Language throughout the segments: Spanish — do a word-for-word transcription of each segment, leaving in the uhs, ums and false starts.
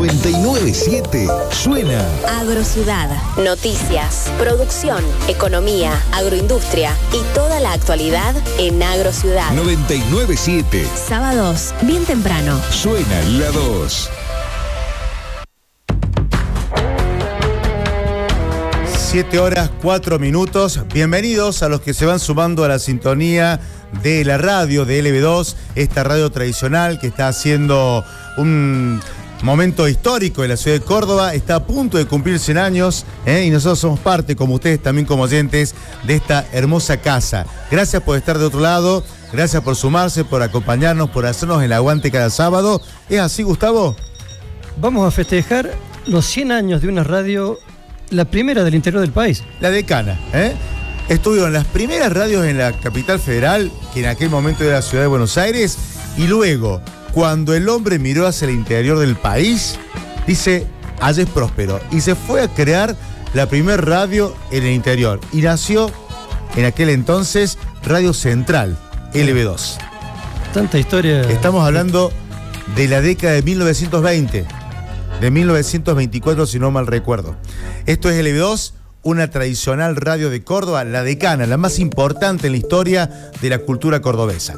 noventa y nueve punto siete suena Agrociudad. Noticias, producción, economía, agroindustria y toda la actualidad en Agrociudad. noventa y nueve punto siete. Sábados, bien temprano. Suena la dos. Siete horas, cuatro minutos. Bienvenidos a los que se van sumando a la sintonía de la radio de L B dos, esta radio tradicional que está haciendo un momento histórico en la ciudad de Córdoba. Está a punto de cumplir cien años, ¿eh? Y nosotros somos parte, como ustedes también como oyentes, de esta hermosa casa. Gracias por estar de otro lado, gracias por sumarse, por acompañarnos, por hacernos el aguante cada sábado. ¿Es así, Gustavo? Vamos a festejar los cien años de una radio, la primera del interior del país. La decana, ¿eh? Estuvo en las primeras radios en la capital federal, que en aquel momento era la ciudad de Buenos Aires, y luego, cuando el hombre miró hacia el interior del país, dice, allá es próspero, y se fue a crear la primera radio en el interior, y nació en aquel entonces Radio Central, L B dos. Tanta historia. Estamos hablando de la década de mil novecientos veinte, de mil novecientos veinticuatro, si no mal recuerdo. Esto es L B dos, una tradicional radio de Córdoba, la decana, la más importante en la historia de la cultura cordobesa.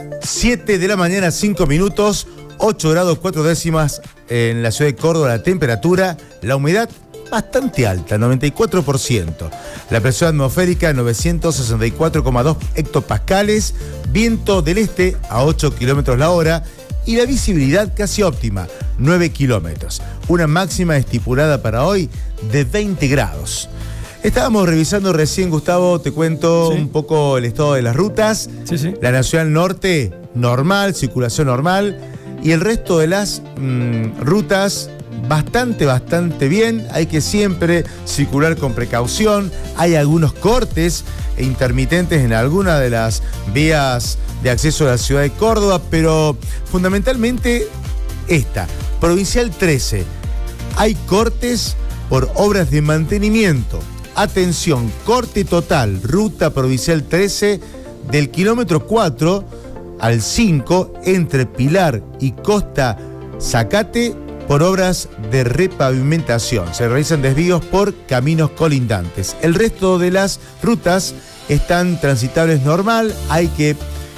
siete de la mañana, cinco minutos, ocho grados cuatro décimas en la ciudad de Córdoba la temperatura, la humedad bastante alta, noventa y cuatro por ciento. La presión atmosférica, novecientos sesenta y cuatro coma dos hectopascales, viento del este a ocho kilómetros la hora y la visibilidad casi óptima, nueve kilómetros. Una máxima estipulada para hoy de veinte grados. Estábamos revisando recién, Gustavo, te cuento sí. un poco el estado de las rutas. Sí, sí. La Nacional Norte, normal, circulación normal. Y el resto de las mmm, rutas, bastante, bastante bien. Hay que siempre circular con precaución. Hay algunos cortes e intermitentes en alguna de las vías de acceso a la ciudad de Córdoba, pero fundamentalmente esta, Provincial trece. Hay cortes por obras de mantenimiento. Atención, corte total, ruta Provincial trece, del kilómetro cuatro al cinco, entre Pilar y Costa Zacate, por obras de repavimentación. Se realizan desvíos por caminos colindantes. El resto de las rutas están transitables normal. Hay que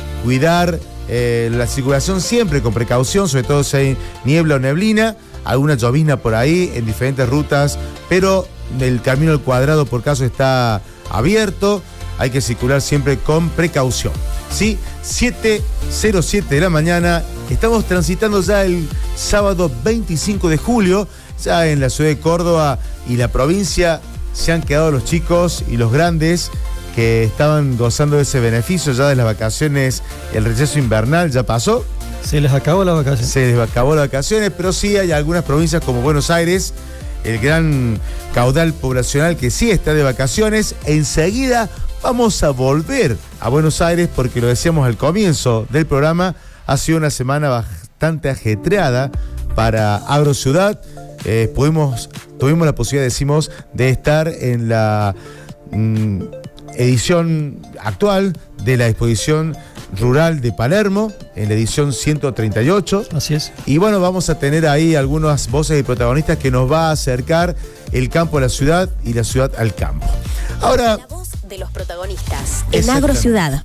cuidar eh, la circulación siempre con precaución, sobre todo si hay niebla o neblina, alguna llovizna por ahí en diferentes rutas, pero el camino al cuadrado por caso está abierto. Hay que circular siempre con precaución. ¿Sí? siete cero siete de la mañana. Estamos transitando ya el sábado veinticinco de julio. Ya en la ciudad de Córdoba y la provincia se han quedado los chicos y los grandes que estaban gozando de ese beneficio ya de las vacaciones. El receso invernal ya pasó. Se les acabó la vacación. Se les acabó las vacaciones, pero sí hay algunas provincias como Buenos Aires, el gran caudal poblacional que sí está de vacaciones. Enseguida vamos a volver a Buenos Aires porque lo decíamos al comienzo del programa, ha sido una semana bastante ajetreada para Agrociudad. Eh, pudimos, tuvimos la posibilidad, decimos, de estar en la mmm, edición actual de la exposición rural de Palermo, en la edición ciento treinta y ocho. Así es. Y bueno, vamos a tener ahí algunas voces y protagonistas que nos va a acercar el campo a la ciudad y la ciudad al campo. Ahora, la voz de los protagonistas en Agrociudad.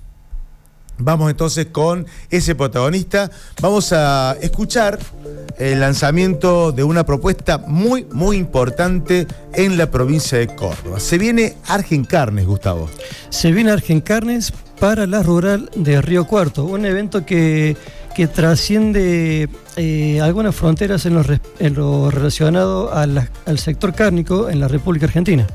Vamos entonces con ese protagonista. Vamos a escuchar el lanzamiento de una propuesta muy, muy importante en la provincia de Córdoba. Se viene Argencarnes, Gustavo. Se viene Argencarnes para la rural de Río Cuarto, un evento que, que trasciende eh, algunas fronteras en lo, en lo relacionado a la, al sector cárnico en la República Argentina.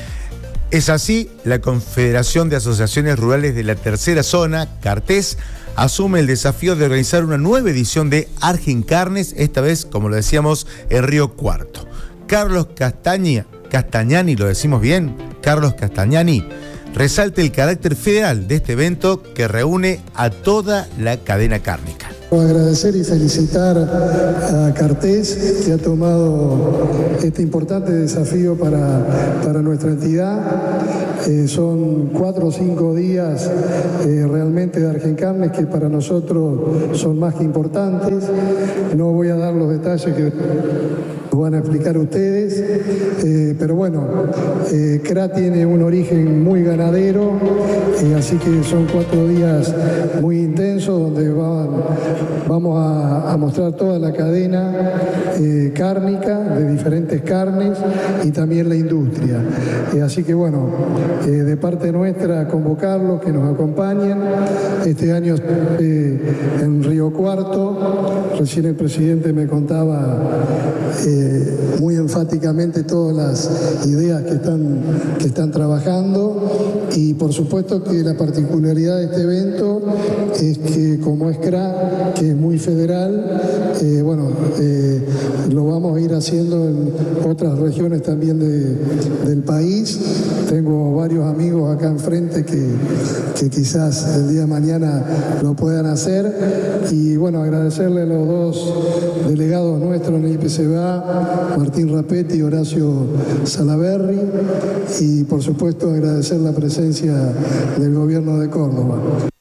Es así, la Confederación de Asociaciones Rurales de la Tercera Zona, Cartés, asume el desafío de organizar una nueva edición de Argencarnes, esta vez, como lo decíamos, en Río Cuarto. Carlos Castaña, Castañani, lo decimos bien, Carlos Castañani, resalta el carácter federal de este evento que reúne a toda la cadena cárnica. Agradecer y felicitar a Cartés, que ha tomado este importante desafío para, para nuestra entidad. Eh, son cuatro o cinco días eh, realmente de Argencarnes que para nosotros son más que importantes. No voy a dar los detalles que lo van a explicar ustedes. Eh, pero bueno, eh, C R A tiene un origen muy ganadero, eh, así que son cuatro días muy intensos donde van, vamos a, a mostrar toda la cadena eh, cárnica de diferentes carnes y también la industria. Eh, así que bueno, eh, de parte nuestra convocarlos, que nos acompañen. Este año eh, en Río Cuarto, recién el presidente me contaba eh, muy enfáticamente todas las ideas que están, que están trabajando, y por supuesto que la particularidad de este evento es que como es C R A, que es muy federal, eh, bueno, eh, lo vamos a ir haciendo en otras regiones también de, del país. Tengo varios amigos acá enfrente que, que quizás el día de mañana lo puedan hacer, y bueno, agradecerle a los dos delegados nuestros en el I P C B A, Martín Rapetti y Horacio Salaberry, y por supuesto agradecer la presencia del gobierno de Córdoba.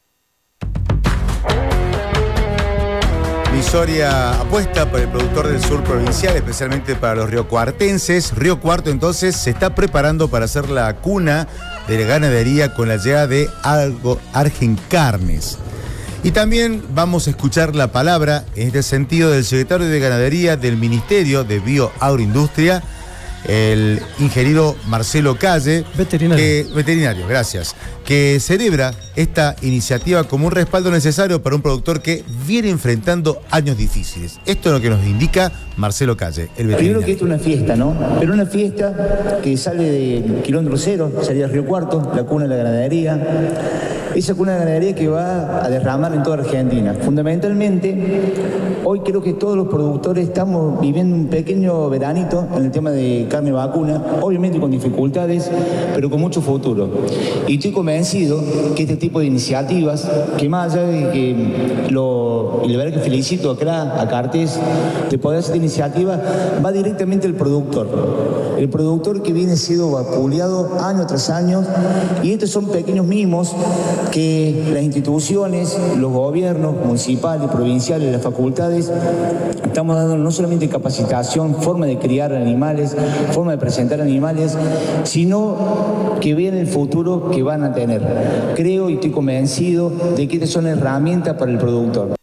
Visoria apuesta por el productor del sur provincial, especialmente para los riocuartenses. Río Cuarto entonces se está preparando para hacer la cuna de la ganadería con la llegada de algo Argencarnes. Y también vamos a escuchar la palabra, en este sentido, del secretario de Ganadería del Ministerio de Bioagroindustria, el ingeniero Marcelo Calle. Veterinario. Que, veterinario, gracias. Que celebra esta iniciativa como un respaldo necesario para un productor que viene enfrentando años difíciles. Esto es lo que nos indica Marcelo Calle, el veterinario. Primero que esto es una fiesta, ¿no? Pero una fiesta que sale de kilómetro cero, salida de Río Cuarto, la cuna de la ganadería. Esa cuna de ganadería que va a derramar en toda Argentina. Fundamentalmente, hoy creo que todos los productores estamos viviendo un pequeño veranito en el tema de carne vacuna, obviamente con dificultades, pero con mucho futuro. Y estoy convencido que este tipo de iniciativas, que más allá de que lo, y la verdad que felicito a C R A, a Cartés, de poder hacer esta iniciativa, va directamente al productor. El productor que viene siendo vapuleado año tras año, y estos son pequeños mimos que las instituciones, los gobiernos municipales, provinciales, las facultades, estamos dando no solamente capacitación, forma de criar animales, forma de presentar animales, sino que vean el futuro que van a tener. Creo y estoy convencido de que estas son herramientas para el productor.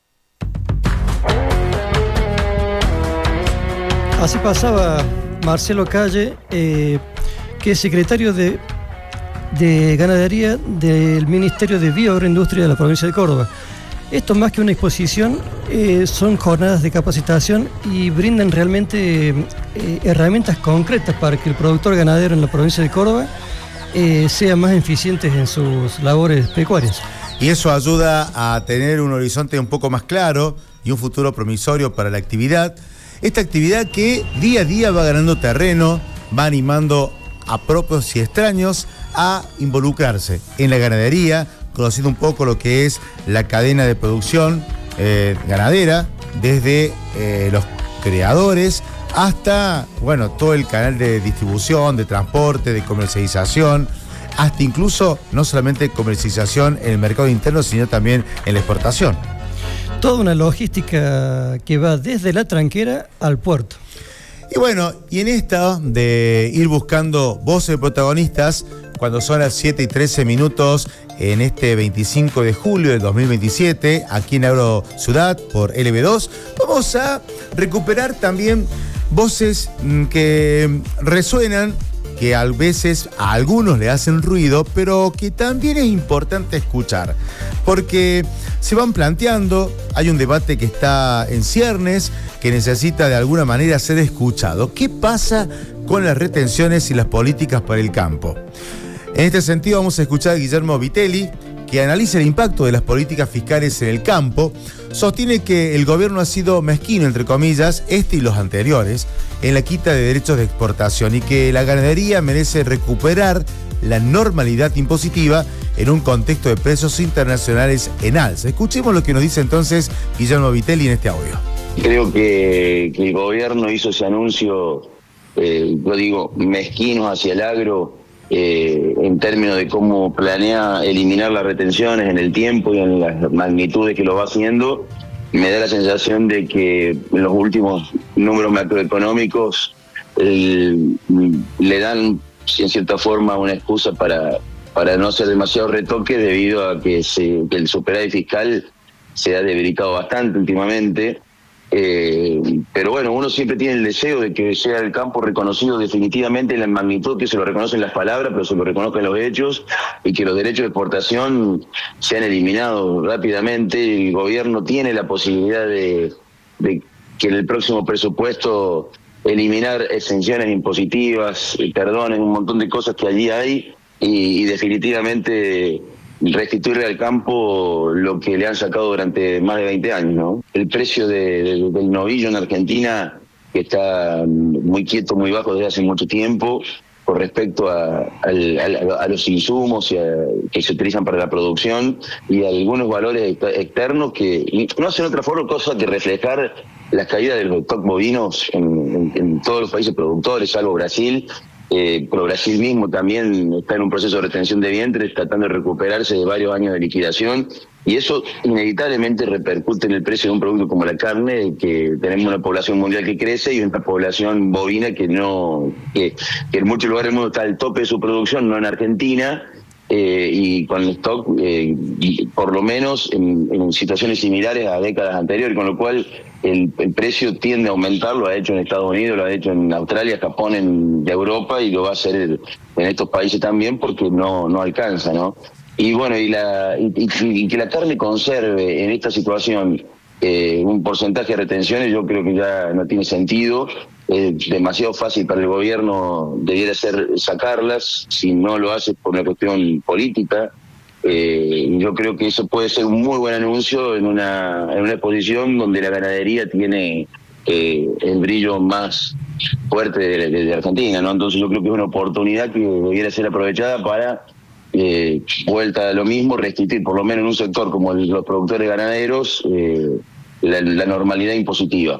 Así pasaba Marcelo Calle, eh, que es secretario de, de Ganadería del Ministerio de Bioagroindustria de la provincia de Córdoba. Esto, más que una exposición, eh, son jornadas de capacitación y brindan realmente eh, herramientas concretas para que el productor ganadero en la provincia de Córdoba eh, sea más eficiente en sus labores pecuarias. Y eso ayuda a tener un horizonte un poco más claro y un futuro promisorio para la actividad. Esta actividad que día a día va ganando terreno, va animando a propios y extraños a involucrarse en la ganadería, conociendo un poco lo que es la cadena de producción eh, ganadera, desde eh, los creadores hasta, bueno, todo el canal de distribución, de transporte, de comercialización, hasta incluso no solamente comercialización en el mercado interno, sino también en la exportación. Toda una logística que va desde la tranquera al puerto. Y bueno, y en esta de ir buscando voces protagonistas, cuando son las siete y trece minutos, en este veinticinco de julio del dos mil veintisiete, aquí en Agro Ciudad por L B dos, vamos a recuperar también voces que resuenan, que a veces a algunos le hacen ruido, pero que también es importante escuchar, porque se van planteando, hay un debate que está en ciernes, que necesita de alguna manera ser escuchado. ¿Qué pasa con las retenciones y las políticas para el campo? En este sentido vamos a escuchar a Guillermo Vitelli, que analiza el impacto de las políticas fiscales en el campo. Sostiene que el gobierno ha sido mezquino, entre comillas, este y los anteriores, en la quita de derechos de exportación, y que la ganadería merece recuperar la normalidad impositiva en un contexto de precios internacionales en alza. Escuchemos lo que nos dice entonces Guillermo Vitelli en este audio. Creo que, que el gobierno hizo ese anuncio, eh, yo digo, mezquino hacia el agro, eh, en términos de cómo planea eliminar las retenciones en el tiempo y en las magnitudes que lo va haciendo, me da la sensación de que en los últimos números macroeconómicos el, le dan en cierta forma una excusa para, para no hacer demasiado retoque debido a que, se, que el superávit fiscal se ha debilitado bastante últimamente. Eh, pero bueno, uno siempre tiene el deseo de que sea el campo reconocido definitivamente en la magnitud que se lo reconocen las palabras, pero se lo reconozcan los hechos, y que los derechos de exportación sean eliminados rápidamente. El gobierno tiene la posibilidad de, de que en el próximo presupuesto eliminar exenciones impositivas, perdones, un montón de cosas que allí hay, y, y definitivamente restituirle al campo lo que le han sacado durante más de veinte años, ¿no? El precio de, de, del novillo en Argentina, que está muy quieto, muy bajo desde hace mucho tiempo, con respecto a, a, a, a los insumos y a, que se utilizan para la producción, y a algunos valores externos que no hacen otra forma cosa que reflejar las caídas de los stock bovinos en, en, en todos los países productores, salvo Brasil. Eh, pero Brasil mismo también está en un proceso de retención de vientres, tratando de recuperarse de varios años de liquidación, y eso inevitablemente repercute en el precio de un producto como la carne, que tenemos una población mundial que crece y una población bovina que no que, que en muchos lugares del mundo está al tope de su producción, no en Argentina, eh, y con el stock eh, por lo menos en, en situaciones similares a décadas anteriores, con lo cual el, el precio tiende a aumentar. Lo ha hecho en Estados Unidos, lo ha hecho en Australia, Japón, en de Europa, y lo va a hacer en estos países también, porque no no alcanza, ¿no? Y bueno, y, la, y, y, y que la carne conserve en esta situación eh, un porcentaje de retenciones, yo creo que ya no tiene sentido. Es demasiado fácil para el gobierno, debiera ser sacarlas, si no lo hace por una cuestión política. Eh, yo creo que eso puede ser un muy buen anuncio en una, en una posición donde la ganadería tiene eh, el brillo más fuerte de, de, de Argentina, ¿no? Entonces yo creo que es una oportunidad que debiera ser aprovechada para, eh, vuelta a lo mismo, restituir por lo menos en un sector como el, los productores ganaderos, eh, la, la normalidad impositiva.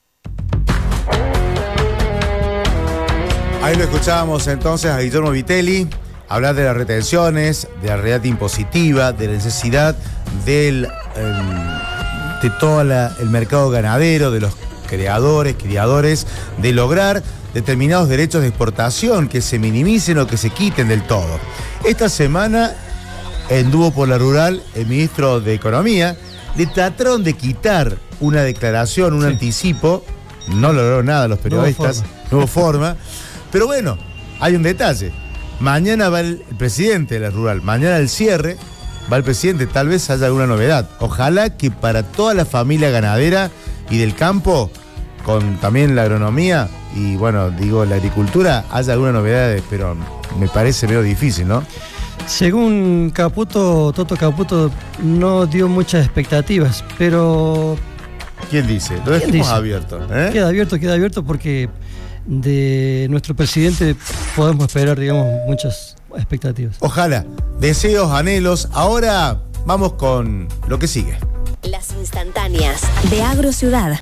Ahí lo escuchábamos entonces a Guillermo Vitelli hablar de las retenciones, de la realidad impositiva, de la necesidad del, eh, de todo la, el mercado ganadero, de los creadores, criadores, de lograr determinados derechos de exportación que se minimicen o que se quiten del todo. Esta semana, en Dúo por la Rural, el ministro de Economía le trataron de quitar una declaración, un sí. anticipo, no logró nada los periodistas, no hubo forma. Pero bueno, hay un detalle. Mañana va el, el presidente de la Rural, mañana el cierre, va el presidente, tal vez haya alguna novedad. Ojalá que para toda la familia ganadera y del campo, con también la agronomía y bueno, digo, la agricultura, haya alguna novedad, pero me parece medio difícil, ¿no? Según Caputo, Toto Caputo no dio muchas expectativas, pero... ¿Quién dice? Lo dejemos abierto, ¿eh? Queda abierto, queda abierto porque... de nuestro presidente podemos esperar, digamos, muchas expectativas. Ojalá, deseos, anhelos. Ahora vamos con lo que sigue. Las instantáneas de Agrociudad.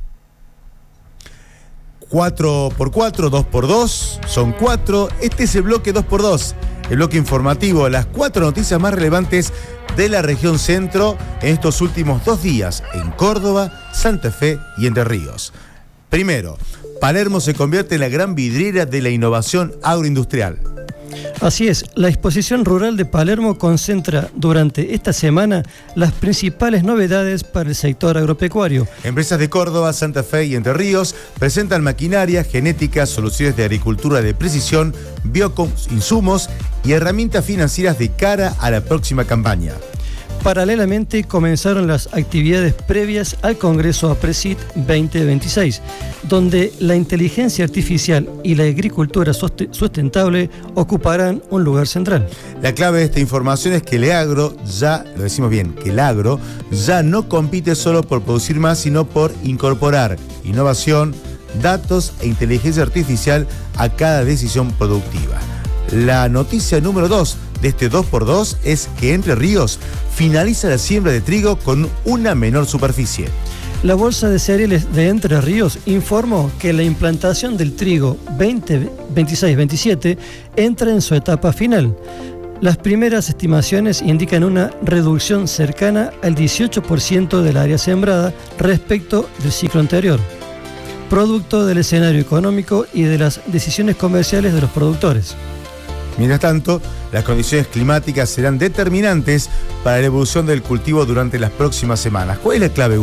cuatro por cuatro, dos por dos, son cuatro. Este es el bloque dos por dos, el bloque informativo, las cuatro noticias más relevantes de la región centro en estos últimos dos días, en Córdoba, Santa Fe y Entre Ríos. Primero, Palermo se convierte en la gran vidriera de la innovación agroindustrial. Así es, la exposición rural de Palermo concentra durante esta semana las principales novedades para el sector agropecuario. Empresas de Córdoba, Santa Fe y Entre Ríos presentan maquinaria, genética, soluciones de agricultura de precisión, bioinsumos y herramientas financieras de cara a la próxima campaña. Paralelamente comenzaron las actividades previas al Congreso APRESID veinte veintiséis, donde la inteligencia artificial y la agricultura sustentable ocuparán un lugar central. La clave de esta información es que el agro ya, lo decimos bien, que el agro ya no compite solo por producir más, sino por incorporar innovación, datos e inteligencia artificial a cada decisión productiva. La noticia número dos de este dos por dos es que Entre Ríos finaliza la siembra de trigo con una menor superficie. La Bolsa de Cereales de Entre Ríos informó que la implantación del trigo veinte veintiséis veintisiete entra en su etapa final. Las primeras estimaciones indican una reducción cercana al dieciocho por ciento del área sembrada respecto del ciclo anterior, producto del escenario económico y de las decisiones comerciales de los productores. Mientras tanto, las condiciones climáticas serán determinantes para la evolución del cultivo durante las próximas semanas. ¿Cuál es la clave?